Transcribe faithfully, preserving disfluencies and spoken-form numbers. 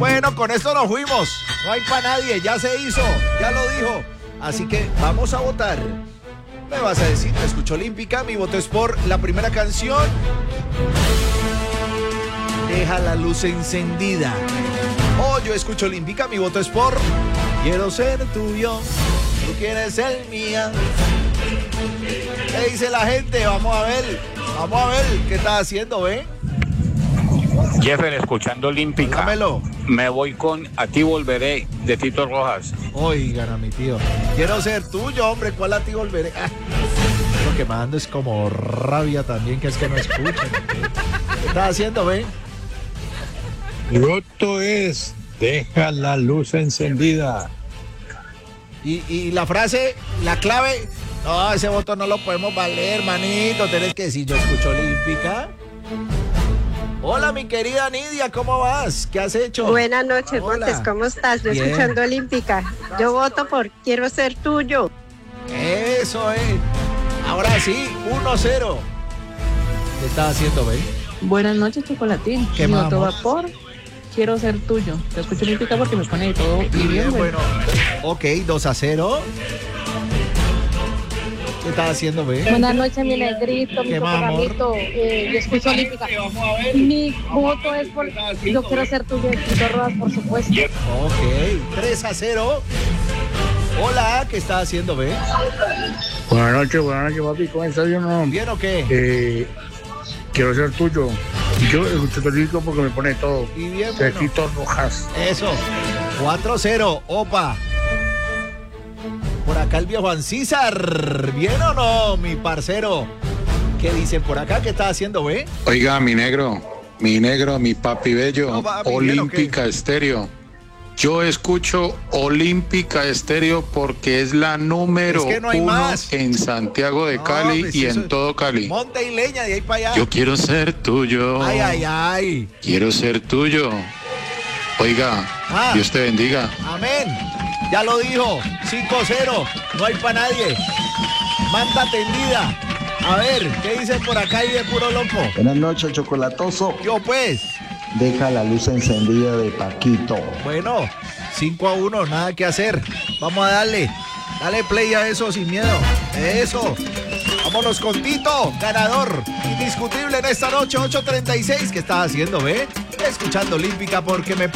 Bueno, con esto nos fuimos. No hay para nadie, ya se hizo, ya lo dijo. Así que vamos a votar. Me vas a decir, te escucho olímpica, mi voto es por la primera canción. Deja la luz encendida. Oh, yo escucho olímpica, mi voto es por quiero ser tuyo, tú quieres ser mía. ¿Qué dice la gente? Vamos a ver, vamos a ver qué está haciendo, ¿ve? Jeffer, escuchando olímpica. Dámelo. Me voy con A ti volveré de Tito Rojas. Oigan a mi tío. Quiero ser tuyo, hombre. ¿Cuál a ti volveré? Ah, lo que mando es como rabia también, que es que no escuchan. ¿Qué estás haciendo, ve? Mi voto es deja la luz encendida. Y, y la frase, la clave, no, ese voto no lo podemos valer, manito. Tenés que decir, yo escucho olímpica. Hola, mi querida Nidia, ¿cómo vas? ¿Qué has hecho? Buenas noches, Hola. Montes, ¿cómo estás? Yo Bien. escuchando olímpica. Yo voto por quiero ser tuyo. Eso es. Ahora sí, uno cero. ¿Qué estás haciendo, ve? Buenas noches, Chocolatín. ¿Qué Mi vamos? autovapor, quiero ser tuyo. Te escucho olímpica porque me pone de todo. Y Bien, bien, bueno. bueno. Ok, dos a cero. ¿Qué estás haciendo, ve? Buenas noches, mi negrito, mi ¿Qué más, amor? cocoramito. Eh, yo escucho olímpica. Mi voto es por yo quiero ser tuyo, de Tito Rojas, por supuesto. Ok, tres a cero. Hola, ¿qué estás haciendo, ve? Buenas noches, buenas noches, papi. ¿Cómo estás? Yo no. ¿Bien o qué? Eh, quiero ser tuyo. Yo escucho olímpico porque me pone todo. Y bien, De bueno. Tito Rojas. Eso. cuatro cero. Opa. Por acá el viejo Ancísar. ¿Bien o no, mi parcero? ¿Qué dicen por acá? ¿Qué estás haciendo, ve? Oiga, mi negro, mi negro, mi papi bello, No, papi, ¿bien o Olímpica Estéreo. Yo escucho Olímpica Estéreo porque es la número Es que no hay uno más. en Santiago de No, Cali pues y eso en es todo Cali. Monte y leña de ahí para allá. Yo quiero ser tuyo. Ay, ay, ay. Quiero ser tuyo. Oiga, Ah. Dios te bendiga. Amén. Ya lo dijo. cinco cero. No hay para nadie. Manta tendida. A ver, ¿qué dicen por acá y de puro loco? Buenas noches, chocolatoso. Yo pues. Deja la luz encendida de Paquito. Bueno, cinco a uno, nada que hacer. Vamos a darle. Dale play a eso sin miedo. Eso. Vámonos con Tito, ganador indiscutible en esta noche, ocho treinta y seis. ¿Qué estás haciendo, ve? Escuchando Olímpica porque me